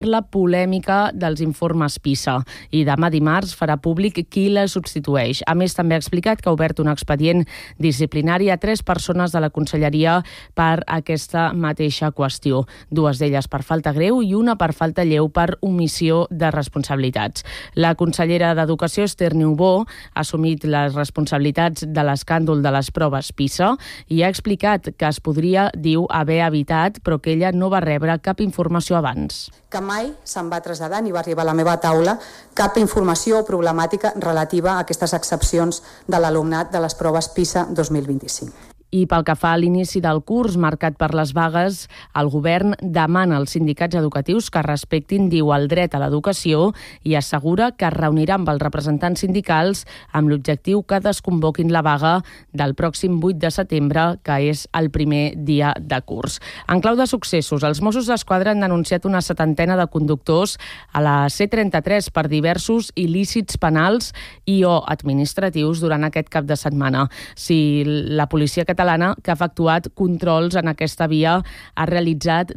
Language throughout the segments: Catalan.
la polèmica dels informes PISA i demà dimarts farà públic qui la substitueix. A més, també ha explicat que ha obert un expedient disciplinari a 3 persones de la Conselleria per aquesta mateixa qüestió. 2 d'elles per falta greu i una per falta lleu per omissió de responsabilitats. La consellera d'Educació, Esther Niubó, ha assumit les responsabilitats de l'escàndol de les proves PISA i ha explicat que es podria, diu, haver evitat, però que ella no va rebre cap informació abans. Que mai se'n va traslladar ni va arribar a la meva taula cap informació o problemàtica relativa a aquestes excepcions de l'alumnat de les proves PISA 2025. I pel que fa a l'inici del curs marcat per les vagues, el govern demana als sindicats educatius que respectin, diu, el dret a l'educació i assegura que es reunirà amb els representants sindicals amb l'objectiu que desconvoquin la vaga del pròxim 8 de setembre, que és el primer dia de curs. En clau de successos, els Mossos d'Esquadra han denunciat una 70ena de conductors a la C33 per diversos il·lícits penals i o administratius durant aquest cap de setmana. Si la policia catalana, que ha efectuat controls en aquesta via, ha realitzat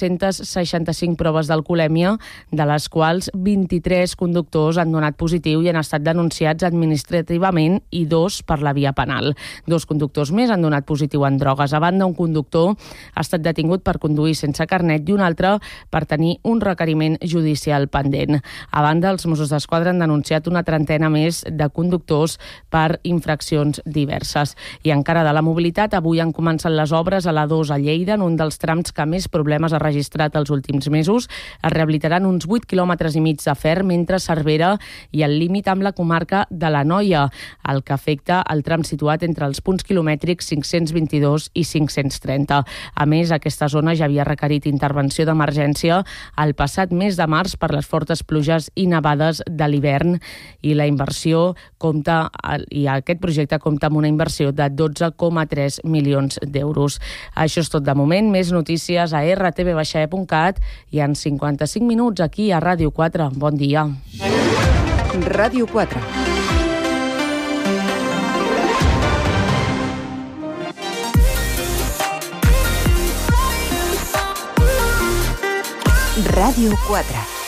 265 proves d'alcoholèmia, de les quals 23 conductors han donat positiu i han estat denunciats administrativament i 2 per la via penal. 2 conductors més han donat positiu en drogues. A banda, un conductor ha estat detingut per conduir sense carnet i un altre per tenir un requeriment judicial pendent. A banda, els Mossos d'Esquadra han denunciat una 30ena més de conductors per infraccions diverses. I encara de la mobilitat, avui han començat les obres a l'A2 a Lleida, en un dels trams que més problemes ha registrat els últims mesos. Es rehabilitaran uns 8 quilòmetres i mig de ferm entre Cervera i el límit amb la comarca de l'Anoia, el que afecta el tram situat entre els punts quilomètrics 522 i 530. A més, aquesta zona ja havia requerit intervenció d'emergència el passat mes de març per les fortes pluges i nevades de l'hivern i la inversió aquest projecte compta amb una inversió de 12,3 milions d'euros. Això és tot de moment. Més notícies a rtv.cat i en 55 minuts aquí a Ràdio 4. Bon dia. Ràdio 4. Ràdio 4.